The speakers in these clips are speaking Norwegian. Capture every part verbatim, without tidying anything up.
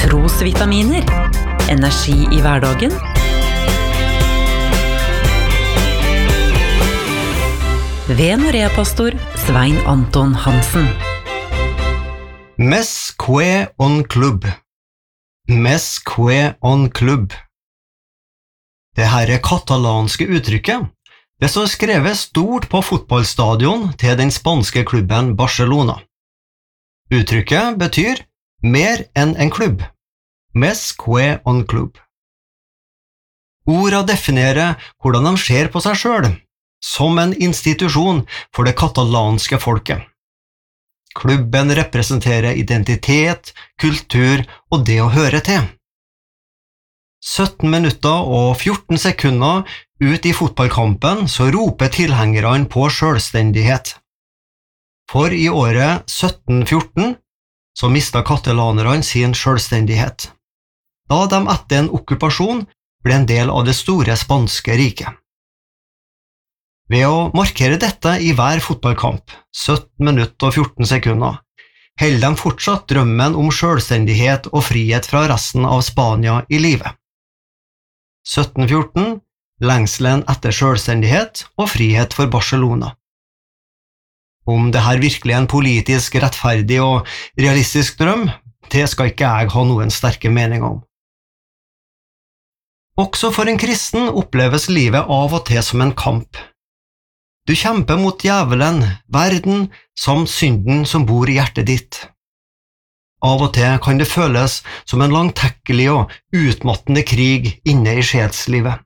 Trosvitaminer. Energi i hverdagen. Ved Norea-pastor Svein Anton Hansen. Mes que on club. Mes que on club. Det her er katalanske uttrykket. Det står skrevet stort på fotballstadion til den spanske klubben Barcelona. Uttrykket betyr mer enn en klubb. Mes que on club. Ordet definerer hvordan de ser på seg selv, som en institusjon for det katalanske folket. Klubben representerer identitet, kultur og det å høre til. sytten minutter og fjorten sekunder ut i fotballkampen så roper tilhengerne på selvstendighet. For i året sytten fjorten så mistet katalanerne sin selvstendighet, da de etter en okkupasjon ble en del av det store spanske riket. Ved å markere dette i hver fotballkamp, sytten minutter og fjorten sekunder, holder de fortsatt drømmen om selvstendighet og frihet fra resten av Spania i livet. sytten fjorten, lengselen etter selvstendighet og frihet for Barcelona. Om det her virkelig er en politisk rettferdig og realistisk drøm, det skal ikke jeg ha noen sterke mening om. Også for en kristen oppleves livet av og til som en kamp. Du kjemper mot djevelen, verden, samt synden som bor i hjertet ditt. Av og til kan det føles som en langtekkelig og utmattende krig inne i sjelslivet.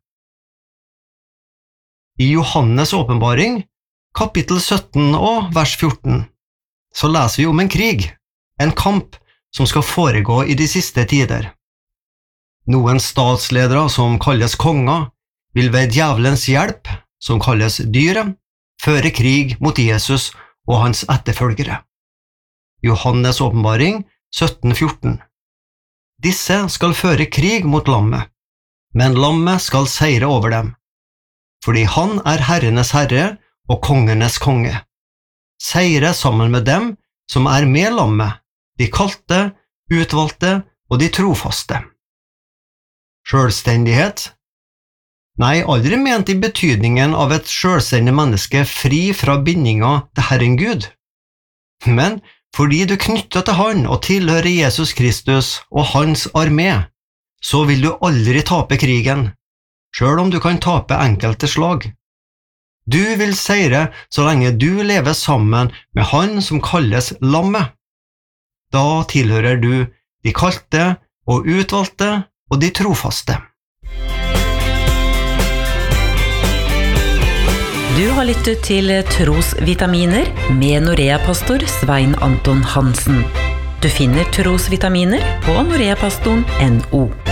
I Johannes åpenbaring, kapittel sytten og vers fjorten, så leser vi om en krig, en kamp som skal foregå i de siste tider. Noen statsledere som kalles konger, vil ved djevelens hjelp, som kalles dyret, føre krig mot Jesus og hans etterfølgere. Johannes åpenbaring sytten fjorten. Disse skal føre krig mot lammet, men lammet skal seire over dem, fordi han er herrenes herre og kongenes konge. Seire sammen med dem som er med lammet, de kalte, utvalgte og de trofaste. Selvstendighet? Nei, aldri ment i betydningen av et selvstendig menneske fri fra bindinga til Herren Gud. Men fordi du knytter til Han og tilhører Jesus Kristus og hans armé, så vil du aldri tape krigen, selv om du kan tape enkelte slag. Du vil seire så lenge du lever sammen med Han som kalles lammet. Da tilhører du de kalte og utvalgte og de trofaste. Du har lyttet til Trosvitaminer med Norea-pastor Svein Anton Hansen. Du finner Trosvitaminer på noreapastoren punktum no.